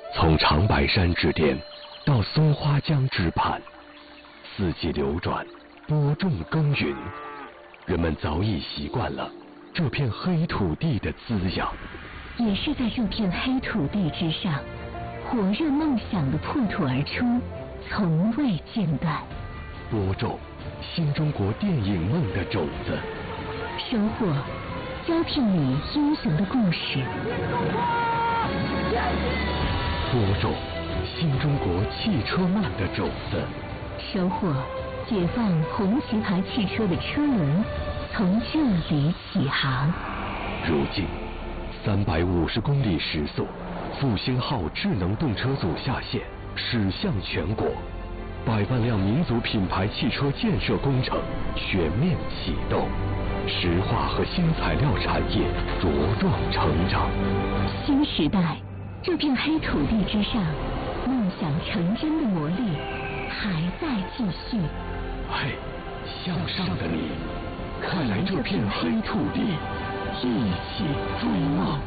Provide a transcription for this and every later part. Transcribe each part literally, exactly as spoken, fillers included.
从长白山之巅到松花江之畔，四季流转，播种耕耘，人们早已习惯了这片黑土地的滋养。 也是在这片黑土地之上，火热梦想的破土而出，从未间断。 播种新中国电影梦的种子， 收获交替你英雄的故事。 播种新中国汽车梦的种子， 收获解放红旗牌汽车的车轮从这里起航。 如今三百五十公里时速，复兴号智能动车组下线，驶向全国，百万辆民族品牌汽车建设工程全面启动，石化和新材料产业茁壮成长。 新时代，这片黑土地之上，梦想成真的魔力还在继续。 嘿，向上的你，快来这片黑土地，一起追梦。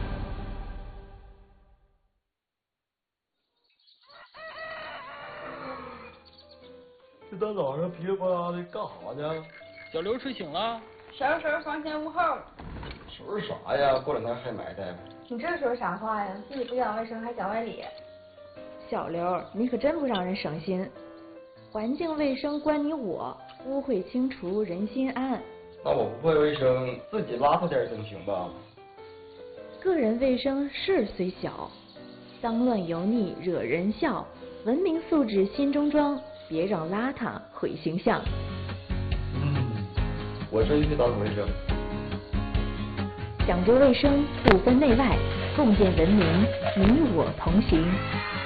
这大早上噼里啪啦的干啥呢？ 小刘睡醒了， 收拾房前屋后。 收拾啥呀？过两天还埋汰。 你这说啥话呀？自己不讲卫生还讲外理。小刘，你可真不让人省心。环境卫生关你我，污秽清除人心安。 那我不会卫生，自己邋遢点总行吧？ 个人卫生事虽小，脏乱油腻惹人笑。文明素质新中装，别让邋遢毁形象。 嗯，我这就去打扫卫生。 讲究卫生，不分内外，共建文明，你我同行。